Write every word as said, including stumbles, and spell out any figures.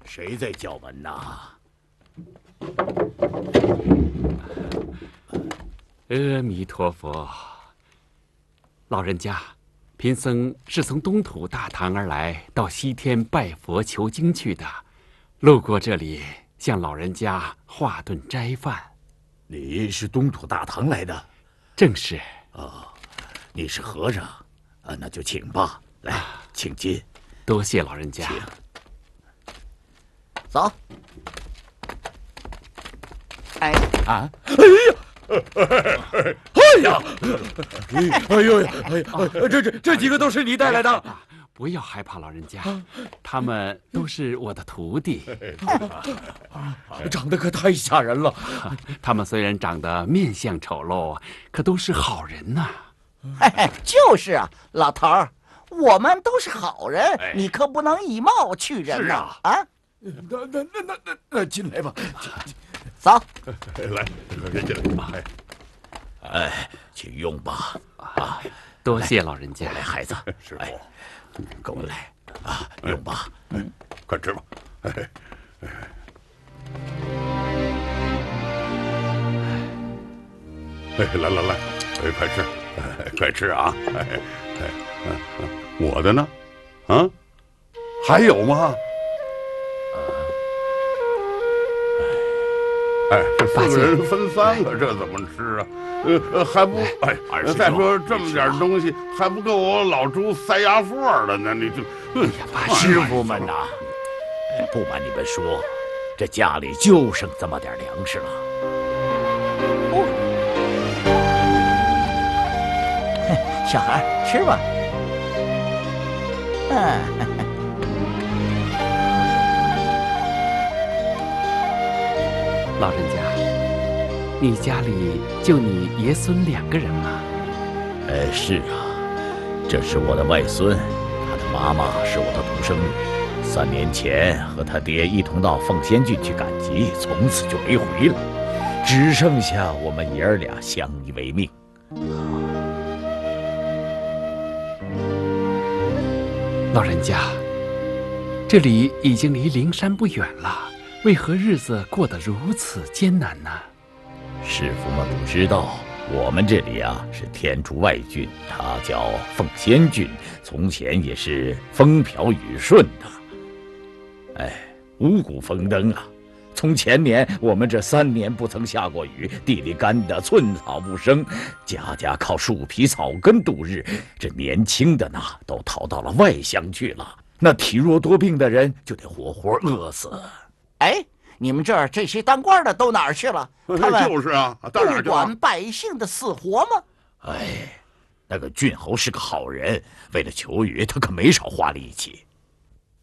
谁在叫门呐？ 阿弥陀佛，老人家，贫僧是从东土大唐而来，到西天拜佛求经去的，路过这里，向老人家化顿斋饭。 你是东土大唐来的？ 正是。 哦，你是和尚，啊，那就请吧。来，请进。 多谢老人家。 请。 走。哎啊！哎呀！哎呀！哎呦呀！哎呀！这这这几个都是你带来的？ 不要害怕，老人家，他们都是我的徒弟。 长得可太吓人了。 他们虽然长得面相丑陋，可都是好人呐。 嘿嘿，就是啊，老头儿，我们都是好人， 哎、 你可不能以貌取人呐！ 啊！ 啊， 那那那那那那进来吧。 走， 来，跟进来。哎，请用吧。啊， 多谢老人家。 来，孩子，师傅。跟我来啊，用吧，嗯，快吃吧。哎，哎，来来来，哎，快吃，哎，快吃啊！哎哎，我的呢？啊，还有吗？哎，这四个人分三个，这怎么吃啊？呃，还不哎，再说这么点东西，还不够我老猪塞牙缝的呢！你就，师傅们呐，不瞒你们说，这家里就剩这么点粮食了。 哦，小孩吃吧。嗯。 老人家，你家里就你爷孙两个人吗？ 呃，是啊，这是我的外孙，他的妈妈是我的独生女，三年前和他爹一同到凤仙郡去赶集，从此就没回了，只剩下我们爷儿俩相依为命。 老人家，这里已经离灵山不远了。为何日子过得如此艰难呢？ 师傅们不知道，我们这里啊是天竺外郡，它叫凤仙郡，从前也是风调雨顺的。哎，五谷丰登啊！从前年我们这三年不曾下过雨，地里干得寸草不生，家家靠树皮草根度日。这年轻的呢，都逃到了外乡去了。那体弱多病的人就得活活饿死。 哎，你们这儿这些当官的都哪儿去了？他们就是啊，到哪儿去了？ 不管百姓的死活吗？ 哎，那个郡侯是个好人，为了求雨，他可没少花力气。